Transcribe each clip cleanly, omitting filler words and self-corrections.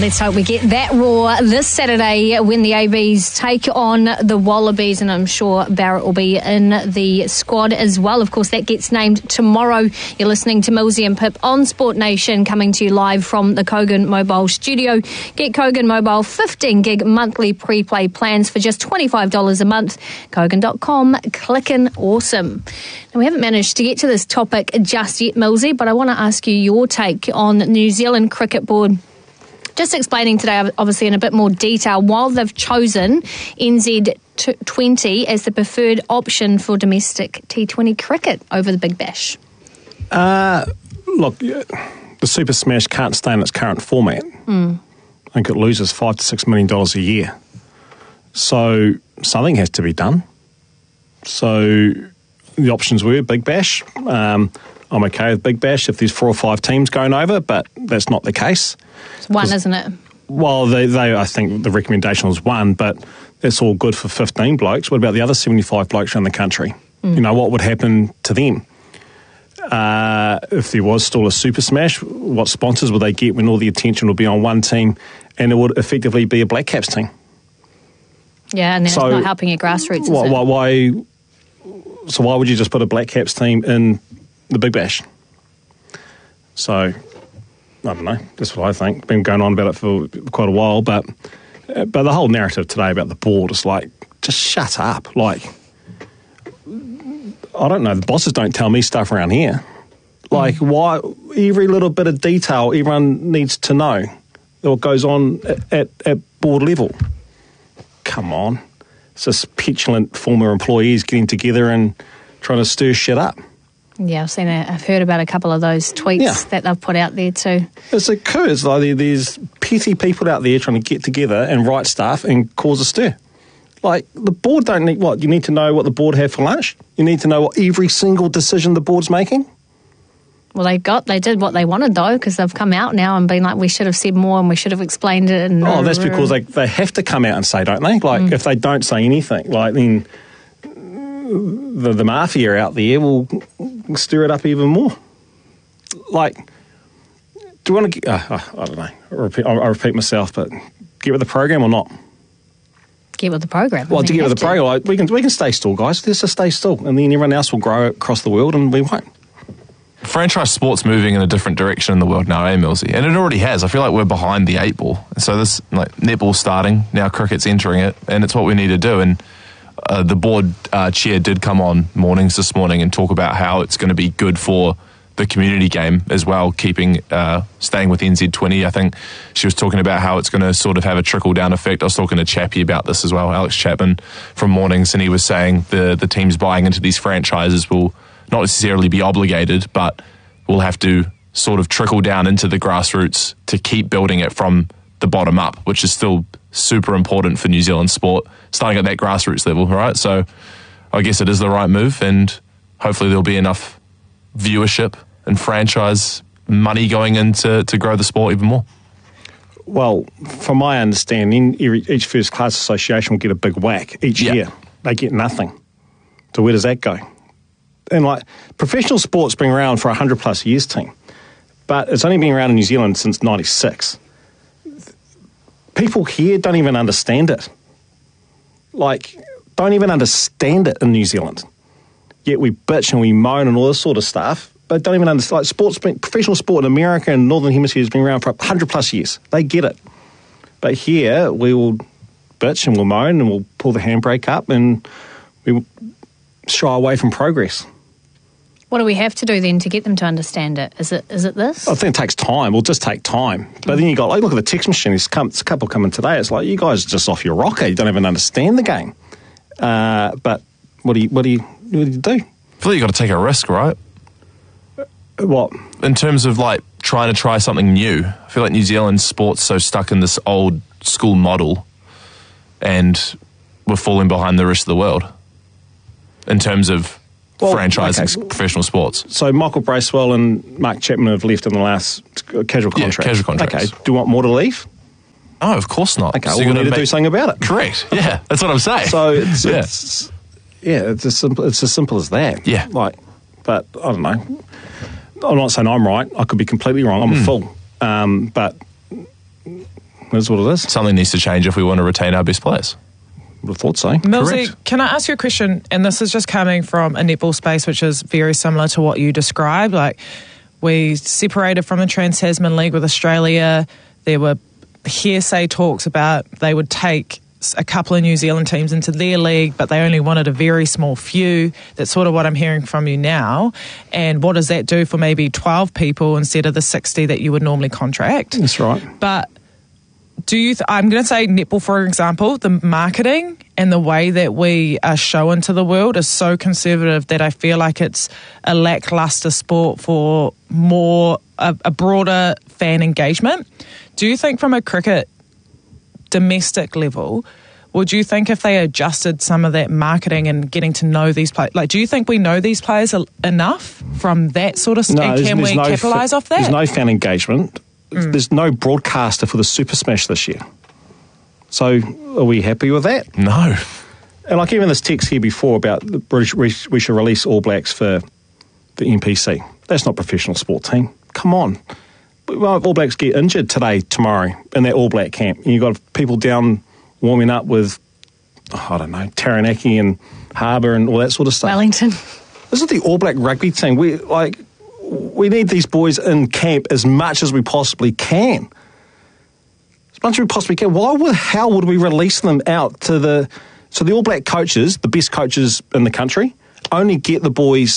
let's hope we get that roar this Saturday when the ABs take on the Wallabies, and I'm sure Barrett will be in the squad as well. Of course, that gets named tomorrow. You're listening to Millsy and Pip on Sport Nation, coming to you live from the Kogan Mobile studio. Get Kogan Mobile 15 gig monthly pre-play plans for just $25 a month. Kogan.com, clickin' awesome. Now, we haven't managed to get to this topic just yet, Millsy, but I want to ask you your take on New Zealand Cricket Board. Just explaining today, obviously, in a bit more detail, while they've chosen NZ20 as the preferred option for domestic T20 cricket over the Big Bash. Look, the Super Smash can't stay in its current format. I think it loses $5 to $6 million a year. So something has to be done. So the options were Big Bash. I'm okay with Big Bash if there's 4 or 5 teams going over, but that's not the case. It's one, isn't it? Well, they I think the recommendation was 1, but that's all good for 15 blokes. What about the other 75 blokes around the country? You know, what would happen to them? If there was still a Super Smash, what sponsors would they get when all the attention would be on one team and it would effectively be a Black Caps team? Yeah, and then So it's not helping your grassroots, is it? Why would you just put a Black Caps team in the Big Bash? So, I don't know. That's what I think. Been going on about it for quite a while, but the whole narrative today about the board is like, just shut up. Like, I don't know. The bosses don't tell me stuff around here. Like, why? Every little bit of detail everyone needs to know what goes on at board level. Come on. It's just petulant former employees getting together and trying to stir shit up. Yeah, I've heard about a couple of those tweets that they've put out there too. It's a coup. It's like there's petty people out there trying to get together and write stuff and cause a stir. Like, the board don't need what? You need to know what the board had for lunch? You need to know what every single decision the board's making? Well, they did what they wanted, though, because they've come out now and been like, we should have said more and we should have explained it. And that's because they have to come out and say, don't they? Like, if they don't say anything, like, then the mafia out there will stir it up even more. Like, do you want to get... I don't know. I'll repeat myself, but get with the program or not? Get with the program. Well, to get with the program, like, we can stay still, guys. Let's just stay still, and then everyone else will grow across the world and we won't. Franchise sport's moving in a different direction in the world now, Millsy? And it already has. I feel like we're behind the 8 ball. So this, like, netball's starting, now cricket's entering it, and it's what we need to do. And the board chair did come on Mornings this morning and talk about how it's going to be good for the community game as well, staying with NZ20. I think she was talking about how it's going to sort of have a trickle-down effect. I was talking to Chappie about this as well, Alex Chapman from Mornings, and he was saying the teams buying into these franchises will not necessarily be obligated, but will have to sort of trickle down into the grassroots to keep building it from the bottom up, which is still super important for New Zealand sport, starting at that grassroots level, right? So I guess it is the right move, and hopefully there'll be enough viewership and franchise money going in to grow the sport even more. Well, from my understanding, each first class association will get a big whack each year. They get nothing. So where does that go? And, like, professional sport's been around for 100 plus years, team, but it's only been around in New Zealand since 96. People here don't even understand it. Like, don't even understand it in New Zealand. Yet we bitch and we moan and all this sort of stuff, but don't even understand. Like, professional sport in America and Northern Hemisphere has been around for 100 plus years. They get it. But here we will bitch and we'll moan and we'll pull the handbrake up and we will shy away from progress. What do we have to do then to get them to understand it? Is it this? I think it takes time. It'll just take time. But then you got, like, look at the text machine. There's a couple coming today. It's like, you guys are just off your rocker. You don't even understand the game. But what do you do? I feel like you've got to take a risk, right? What? In terms of, like, trying to try something new. I feel like New Zealand sport's so stuck in this old school model, and we're falling behind the rest of the world in terms of franchising professional sports. So Michael Bracewell and Mark Chapman have left in the last casual contract. Yeah, casual contracts. Okay, do you want more to leave? No, of course not. Okay, so we need to do something about it. Correct. Yeah, that's what I'm saying. So it's as simple as that. Yeah. Like, but I don't know. I'm not saying I'm right. I could be completely wrong. I'm a fool. But That's what it is. Something needs to change if we want to retain our best players. Would have thought so. Millsy, Correct. can I ask you a question? And this is just coming from a netball space, which is very similar to what you described. Like, we separated from the Trans-Tasman League with Australia. There were hearsay talks about they would take a couple of New Zealand teams into their league, but they only wanted a very small few. That's sort of what I'm hearing from you now. And what does that do for maybe 12 people instead of the 60 that you would normally contract? That's right. But do you, I'm going to say netball, for example, the marketing and the way that we are shown to the world is so conservative that I feel like it's a lackluster sport for more, a broader fan engagement. Do you think from a cricket domestic level, would you think if they adjusted some of that marketing and getting to know these players, like, do you think we know these players enough from that sort of stuff? Can we capitalise off that? There's no fan engagement. There's no broadcaster for the Super Smash this year. So are we happy with that? No. And like even this text here before about the British, we should release All Blacks for the NPC. That's not professional sport team. Come on. Well, All Blacks get injured today, tomorrow in that All Black camp. And you've got people down warming up with, I don't know, Taranaki and Harbour and all that sort of stuff. Wellington. This is the All Black rugby team. We need these boys in camp as much as we possibly can. As much as we possibly can. Why the hell would we release them out to the... So the All Black coaches, the best coaches in the country, only get the boys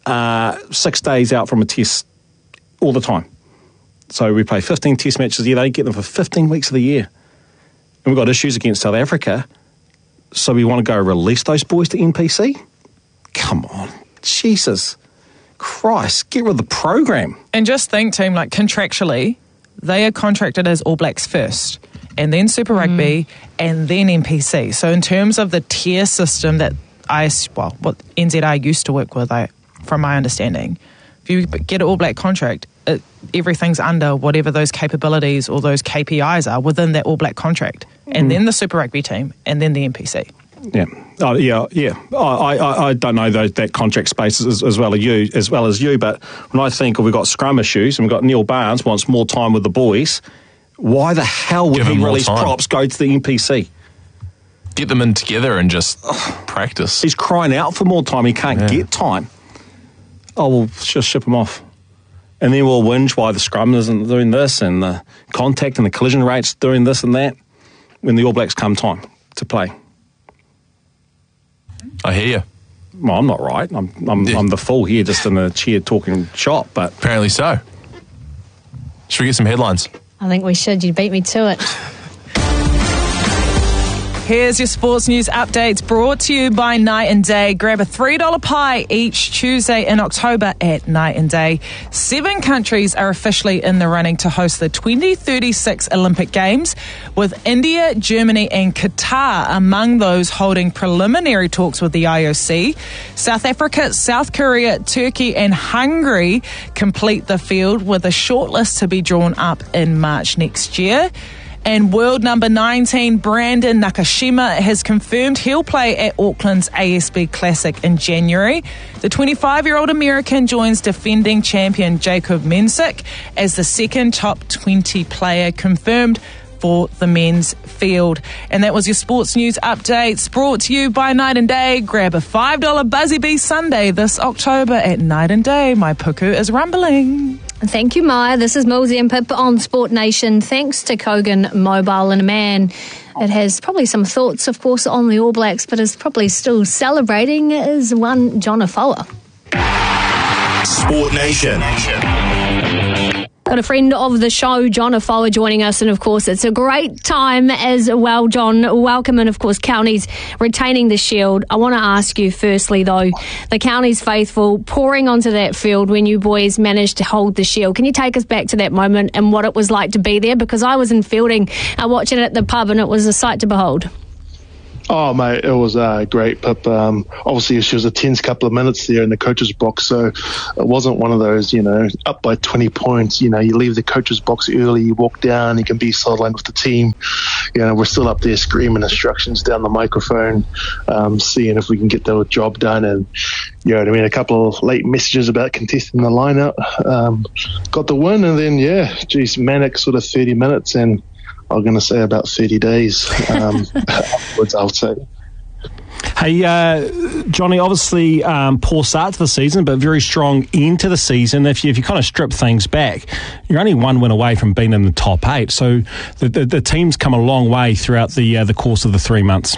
6 days out from a test all the time. So we play 15 test matches a year. They get them for 15 weeks of the year. And we've got issues against South Africa. So we want to go release those boys to NPC? Come on. Jesus Christ. Get rid of the program. And just think, team, like contractually, they are contracted as All Blacks first, and then Super Rugby, and then NPC. So in terms of the tier system that what NZR used to work with, from my understanding, if you get an All Black contract, everything's under whatever those capabilities or those KPIs are within that All Black contract, and then the Super Rugby team, and then the NPC. Yeah. Oh, yeah. I don't know that contract space as well as you, but when I think we've got scrum issues and we've got Neil Barnes wants more time with the boys, why the hell would he release props, go to the NPC? Get them in together and just practice. He's crying out for more time. He can't get time. Oh, we'll just ship him off. And then we'll whinge why the scrum isn't doing this and the contact and the collision rates doing this and that when the All Blacks come time to play. I hear you. Well, I'm not right. I'm the fool here just in the chair talking shop, but... Apparently so. Should we get some headlines? I think we should. You beat me to it. Here's your sports news updates brought to you by Night and Day. Grab a $3 pie each Tuesday in October at Night and Day. 7 countries are officially in the running to host the 2036 Olympic Games, with India, Germany and Qatar among those holding preliminary talks with the IOC. South Africa, South Korea, Turkey and Hungary complete the field, with a shortlist to be drawn up in March next year. And world number 19, Brandon Nakashima, has confirmed he'll play at Auckland's ASB Classic in January. The 25-year-old American joins defending champion Jacob Mensik as the second top 20 player confirmed for the men's field. And that was your sports news updates brought to you by Night and Day. Grab a $5 Buzzy Bee Sunday this October at Night and Day. My puku is rumbling. Thank you, Maya. This is Millsy and Pip on Sport Nation. Thanks to Kogan Mobile, and a man that has probably some thoughts, of course, on the All Blacks, but is probably still celebrating is one John Afoa. Sport Nation. Got a friend of the show, John Afoa, joining us, and of course it's a great time as well, John. Welcome, and of course Counties retaining the shield. I want to ask you firstly though, the Counties faithful pouring onto that field when you boys managed to hold the shield. Can you take us back to that moment and what it was like to be there? Because I was in fielding watching it at the pub and it was a sight to behold. Oh, mate, it was great, Pip. Obviously, she was a tense couple of minutes there in the coach's box, so it wasn't one of those, up by 20 points. You leave the coach's box early, you walk down, you can be sidelined with the team. We're still up there screaming instructions down the microphone, seeing if we can get the job done. And, a couple of late messages about contesting the lineup. Got the win, and then, manic sort of 30 minutes, and I'm going to say about 30 days afterwards, I would say. Hey, Johnny, obviously poor start to the season, but very strong end to the season. If you kind of strip things back, you're only one win away from being in the top 8. So the team's come a long way throughout the course of the 3 months.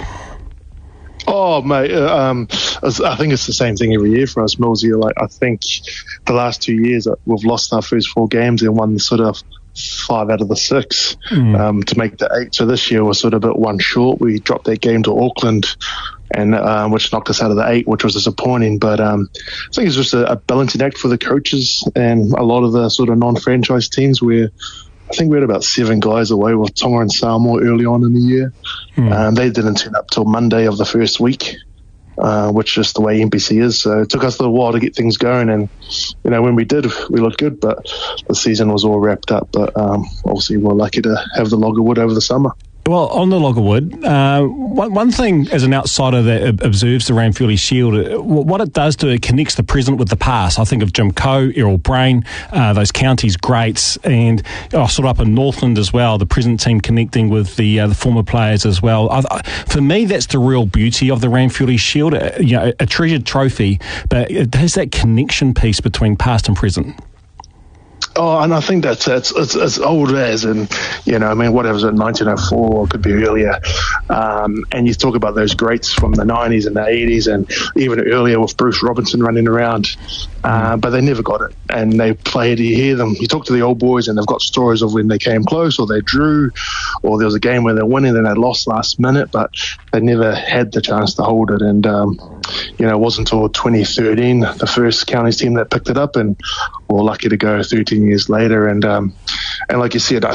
Oh, mate, I think it's the same thing every year for us, Millsy. Like, I think the last 2 years we've lost our first 4 games and won sort of 5 out of the 6 to make the 8. So this year we're sort of a bit one short. We dropped that game to Auckland, and which knocked us out of the 8, which was disappointing. But I think it's just a balancing act for the coaches and a lot of the sort of non-franchise teams where I think we had about 7 guys away with Tonga and Samoa early on in the year. They didn't turn up till Monday of the first week, which is just the way NPC is. So it took us a little while to get things going. And, when we did, we looked good, but the season was all wrapped up. But obviously we're lucky to have the Loggerwood over the summer. Well, on the Loggerwood, one thing as an outsider that observes the Ranfurly Shield, what it does to it connects the present with the past. I think of Jim Coe, Errol Brain, those counties greats, and sort of up in Northland as well, the present team connecting with the former players as well. For me, that's the real beauty of the Ranfurly Shield, a treasured trophy, but it has that connection piece between past and present. Oh, and I think that's it's old as, and whatever was it, 1904 or could be earlier. And you talk about those greats from the 90s and the 80s, and even earlier with Bruce Robinson running around, but they never got it. And they played. You hear them. You talk to the old boys, and they've got stories of when they came close, or they drew, or there was a game where they're winning and they lost last minute, but they never had the chance to hold it. And it wasn't until 2013 the first counties team that picked it up, and we're lucky to go 13 years later. And like you said,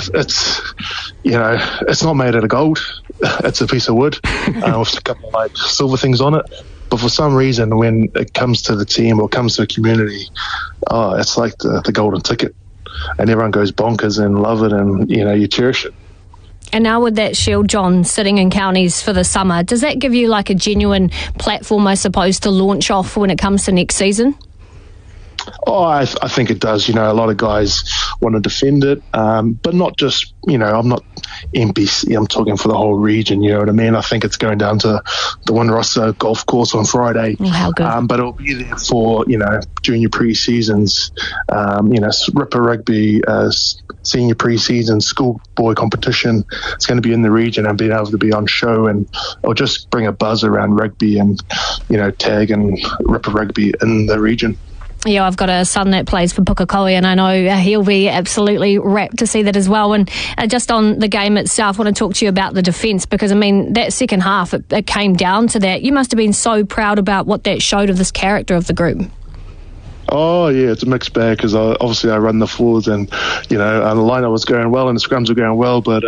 it's not made out of gold. It's a piece of wood with a couple of silver things on it. But for some reason, when it comes to the team or comes to a community, it's like the golden ticket, and everyone goes bonkers and love it, and you cherish it. And now with that shield, John, sitting in counties for the summer, does that give you like a genuine platform, I suppose, to launch off when it comes to next season? Oh, I think it does. A lot of guys want to defend it, but not just, I'm not NPC, I'm talking for the whole region, you know what I mean? I think it's going down to the Windrossa golf course on Friday. Oh, how good. But it'll be there for, junior pre-seasons, Ripper Rugby, senior pre-season, schoolboy competition. It's going to be in the region and being able to be on show, and it'll just bring a buzz around rugby and, tag and Ripper Rugby in the region. Yeah, I've got a son that plays for Pukekohe, and I know he'll be absolutely rapt to see that as well. And just on the game itself, I want to talk to you about the defence, because, that second half, it came down to that. You must have been so proud about what that showed of this character of the group. Oh, yeah, it's a mixed bag, because obviously I run the forwards, and, the line was going well and the scrums were going well, but,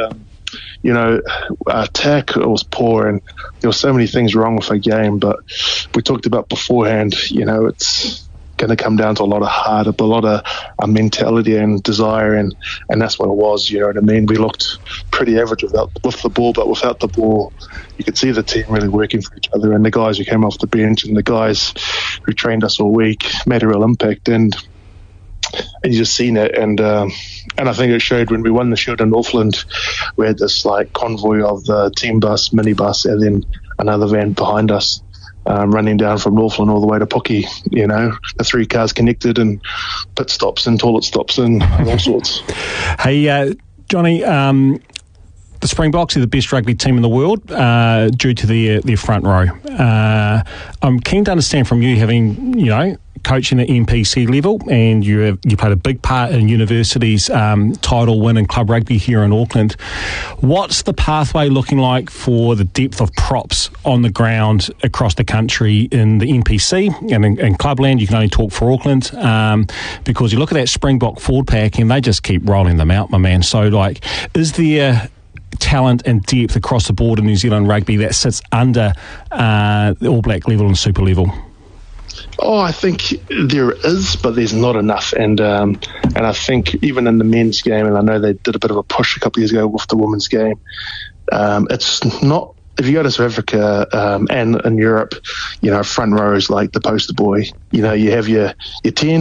our attack was poor, and there were so many things wrong with our game. But we talked about beforehand, it's going to come down to a lot of heart, a lot of mentality and desire, and that's what it was. You know what I mean? We looked pretty average with the ball, but without the ball, you could see the team really working for each other, and the guys who came off the bench and the guys who trained us all week made a real impact, and you just seen it. And I think it showed when we won the Shield in Northland. We had this convoy of the team bus, minibus, and then another van behind us. Running down from Northland all the way to Puki, the 3 cars connected, and pit stops and toilet stops and all sorts. Hey, Johnny, the Springboks are the best rugby team in the world due to their front row. I'm keen to understand from you, having, coaching at NPC level, and you played a big part in university's title win in club rugby here in Auckland. What's the pathway looking like for the depth of props on the ground across the country in the NPC and in clubland? You can only talk for Auckland, because you look at that Springbok forward pack and they just keep rolling them out, my man. So, is there talent and depth across the board in New Zealand rugby that sits under the All Black level and Super level? Oh, I think there is, but there's not enough. And I think even in the men's game, and I know they did a bit of a push a couple of years ago with the women's game, it's not. If you go to South Africa and in Europe, front rows like the poster boy, you have your 10,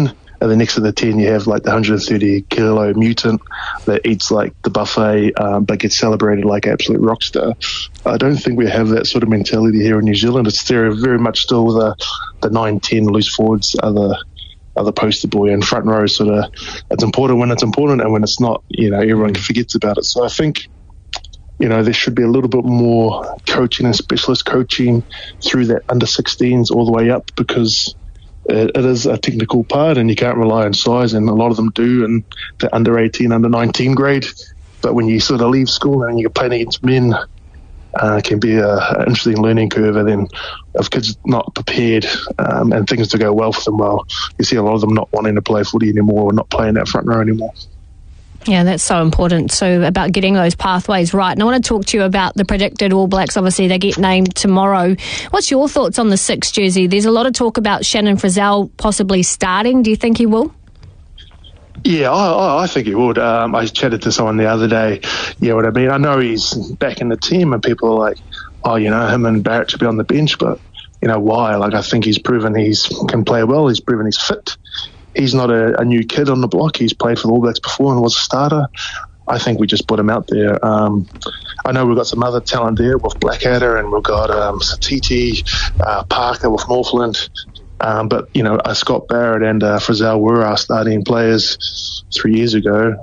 And then next to the 10, you have like the 130 kilo mutant that eats like the buffet, but gets celebrated like an absolute rock star. I don't think we have that sort of mentality here in New Zealand. It's very much still the 9-10 loose forwards are the poster boy, and front row sort of, it's important when it's important, and when it's not, everyone forgets about it. So I think, there should be a little bit more coaching and specialist coaching through that under 16s all the way up, because it is a technical part and you can't rely on size, and a lot of them do in the under 18, under 19 grade. But when you sort of leave school and you're playing against men, it can be an interesting learning curve. And then if kids not prepared and things to go well for them, well, you see a lot of them not wanting to play footy anymore, or not playing that front row anymore. Yeah, that's so important. So about getting those pathways right. And I want to talk to you about the predicted All Blacks. Obviously, they get named tomorrow. What's your thoughts on the 6 jersey? There's a lot of talk about Shannon Frizzell possibly starting. Do you think he will? Yeah, I think he would. I chatted to someone the other day. Yeah, what I mean, I know he's back in the team, and people are like, oh, him and Barrett should be on the bench, but why? Like, I think he's proven he can play well. He's proven he's fit. He's not a new kid on the block. He's played for the All Blacks before and was a starter. I think we just put him out there. I know we've got some other talent there with Blackadder, and we've got Satiti, Parker with Northland. But, Scott Barrett and Frizzell were our starting players 3 years ago.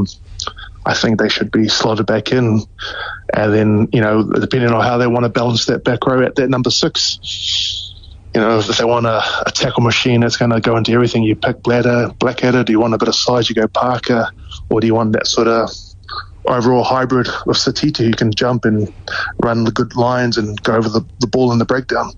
I think they should be slotted back in. And then, depending on how they want to balance that back row at that number 6, if they want a tackle machine that's going to go into everything, you pick Blackadder. Do you want a bit of size, you go Parker. Or do you want that sort of overall hybrid with Satiti, who can jump and run the good lines and go over the ball in the breakdown?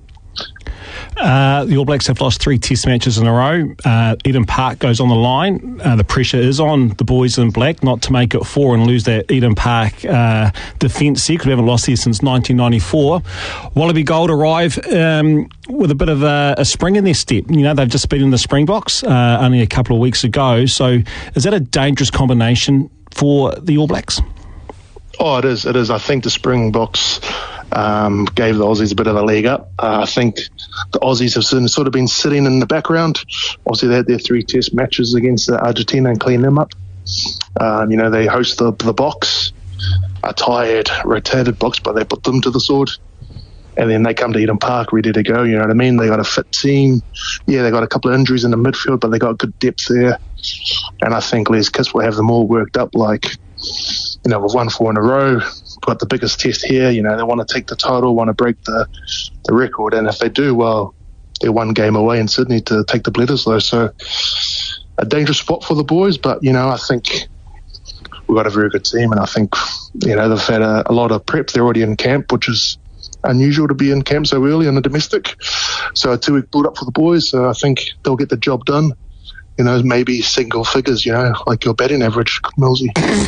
The All Blacks have lost 3 test matches in a row. Eden Park goes on the line. The pressure is on the boys in black not to make it 4 and lose that Eden Park defence here, because we haven't lost here since 1994. Wallaby Gold arrive with a bit of a spring in their step. They've just beaten the Springboks only a couple of weeks ago. So is that a dangerous combination for the All Blacks? Oh, it is. I think the Springboks gave the Aussies a bit of a leg up. I think the Aussies have sort of been sitting in the background. Obviously, they had their 3 test matches against Argentina and cleaned them up. They host the Boks, a tired, rotated Boks, but they put them to the sword. And then they come to Eden Park ready to go, you know what I mean? They got a fit team. Yeah, they got a couple of injuries in the midfield, but they got good depth there. And I think Les Kiss will have them all worked up like, we've won 4 in a row. Got the biggest test here, they want to take the title, want to break the record, and if they do, well, they're 1 game away in Sydney to take the Bledisloe. So a dangerous spot for the boys, but I think we've got a very good team, and I think they've had a lot of prep. They're already in camp, which is unusual to be in camp so early on the domestic. So a 2-week build up for the boys, so I think they'll get the job done. Maybe single figures, like your batting average, Millsy.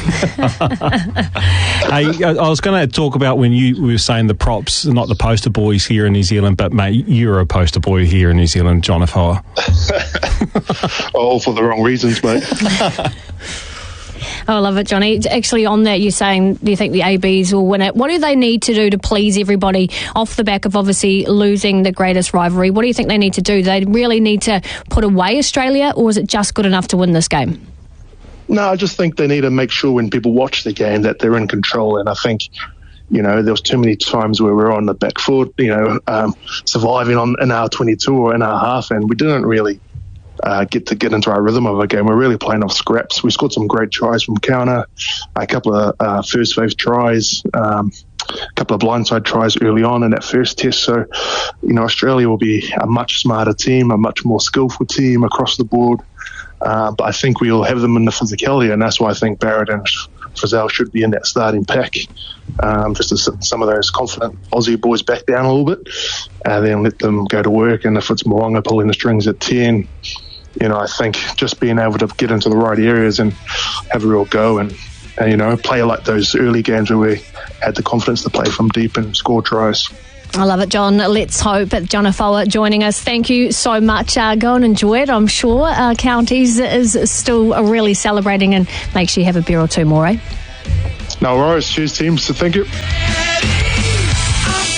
I was going to talk about when you were saying the props, not the poster boys here in New Zealand, but, mate, you're a poster boy here in New Zealand, John Afoa. All for the wrong reasons, mate. Oh, I love it, Johnny. Actually, on that, you're saying, do you think the ABs will win it? What do they need to do to please everybody off the back of obviously losing the greatest rivalry? What do you think they need to do? They really need to put away Australia, or is it just good enough to win this game? No, I just think they need to make sure when people watch the game that they're in control. And I think, there was too many times where we were on the back foot, surviving in our 22 or in our half, and we didn't really get into our rhythm of a game. We're really playing off scraps. We scored some great tries from counter, a couple of first wave tries, a couple of blindside tries early on in that first test. So, Australia will be a much smarter team, a much more skillful team across the board. But I think we'll have them in the physicality, and that's why I think Barrett and Frizzell should be in that starting pack, just to sit some of those confident Aussie boys back down a little bit, and then let them go to work. And if it's Mo'unga pulling the strings at 10, I think just being able to get into the right areas and have a real go and play like those early games where we had the confidence to play from deep and score tries. I love it, John. Let's hope. John Afoa joining us. Thank you so much. Go and enjoy it. I'm sure Counties is still really celebrating, and make sure you have a beer or 2 more, eh? No worries. Cheers, teams. So thank you.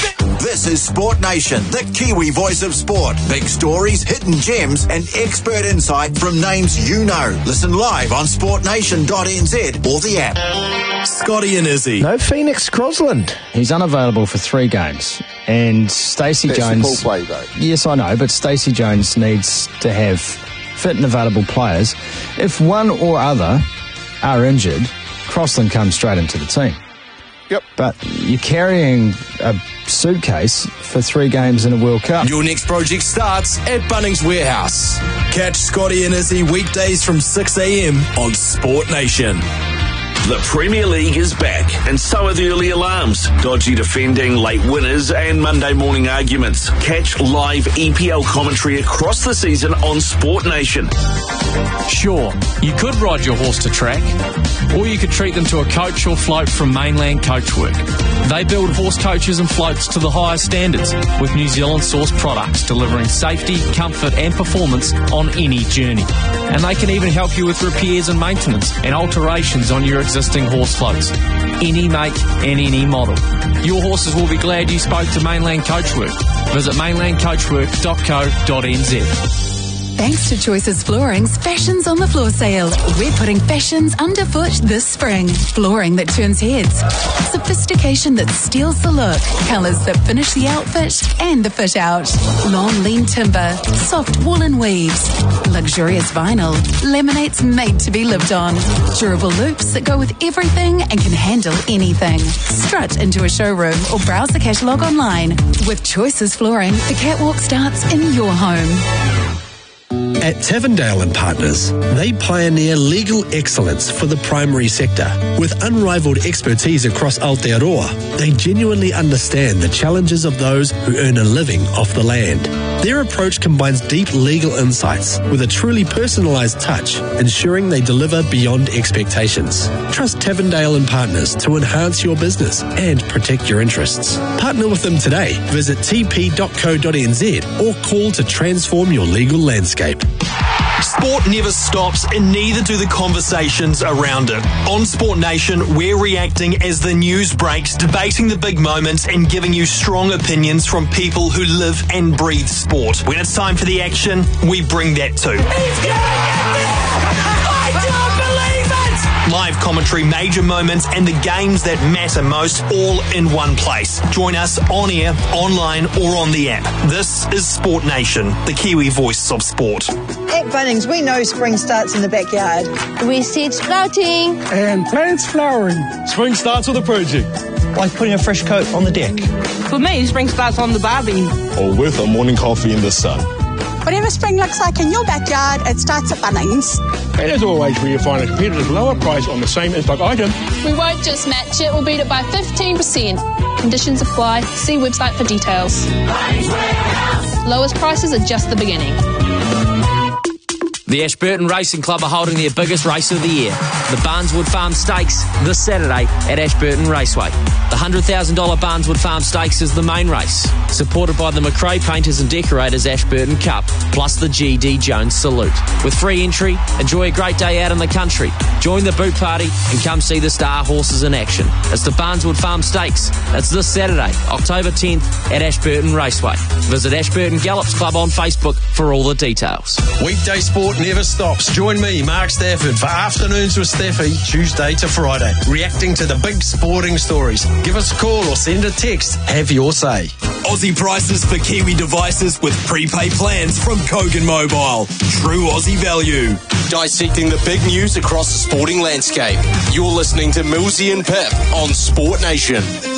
This is Sport Nation, the Kiwi voice of sport. Big stories, hidden gems, and expert insight from names you know. Listen live on sportnation.nz or the app. Scotty and Izzy. No Phoenix Crosland. He's unavailable for 3 games. And Stacey Jones... That's the full play, though. Yes, I know, but Stacey Jones needs to have fit and available players. If one or other are injured, Crosland comes straight into the team. Yep. But you're carrying a suitcase for 3 games in a World Cup. Your next project starts at Bunnings Warehouse. Catch Scotty and Izzy weekdays from 6 a.m. on Sport Nation. The Premier League is back, and so are the early alarms, dodgy defending, late winners, and Monday morning arguments. Catch live EPL commentary across the season on Sport Nation. Sure, you could ride your horse to track, or you could treat them to a coach or float from Mainland Coachwork. They build horse coaches and floats to the highest standards, with New Zealand-sourced products delivering safety, comfort and performance on any journey. And they can even help you with repairs and maintenance and alterations on your existing horse floats. Any make and any model. Your horses will be glad you spoke to Mainland Coachwork. Visit mainlandcoachwork.co.nz. Thanks to Choices Flooring's Fashions on the Floor sale. We're putting fashions underfoot this spring. Flooring that turns heads. Sophistication that steals the look. Colours that finish the outfit and the fit out. Long lean timber. Soft woolen weaves. Luxurious vinyl. Laminates made to be lived on. Durable loops that go with everything and can handle anything. Strut into a showroom or browse the catalogue online. With Choices Flooring, the catwalk starts in your home. At Tavendale and Partners, they pioneer legal excellence for the primary sector. With unrivaled expertise across Aotearoa, they genuinely understand the challenges of those who earn a living off the land. Their approach combines deep legal insights with a truly personalised touch, ensuring they deliver beyond expectations. Trust Tavendale and Partners to enhance your business and protect your interests. Partner with them today. Visit tp.co.nz or call to transform your legal landscape. Sport never stops, and neither do the conversations around it. On Sport Nation, we're reacting as the news breaks, debating the big moments and giving you strong opinions from people who live and breathe sport. When it's time for the action, we bring that too. I don't believe it! Live commentary, major moments, and the games that matter most, all in one place. Join us on air, online, or on the app. This is Sport Nation, the Kiwi voice of sport. At Bunnings, we know spring starts in the backyard. We seed sprouting. And plants flowering. Spring starts with a project. Like putting a fresh coat on the deck. For me, spring starts on the barbie. Or with a morning coffee in the sun. Whatever spring looks like in your backyard, it starts at Bunnings. And as always, where you find a competitive lower price on the same in-stock item. We won't just match it, we'll beat it by 15%. Conditions apply. See website for details. Lowest prices are just the beginning. The Ashburton Racing Club are holding their biggest race of the year, the Barneswood Farm Stakes, this Saturday at Ashburton Raceway. The $100,000 Barneswood Farm Stakes is the main race, supported by the McRae Painters and Decorators Ashburton Cup, plus the G.D. Jones Salute. With free entry, enjoy a great day out in the country. Join the boot party and come see the star horses in action. It's the Barneswood Farm Stakes. It's this Saturday, October 10th at Ashburton Raceway. Visit Ashburton Gallops Club on Facebook for all the details. Weekday sport never stops. Join me, Mark Stafford, for Afternoons with Staffy, Tuesday to Friday, reacting to the big sporting stories. Give us a call or send a text. Have your say. Aussie prices for Kiwi devices with prepaid plans from Kogan Mobile. True Aussie value. Dissecting the big news across the sporting landscape. You're listening to Millsy and Pip on Sport Nation.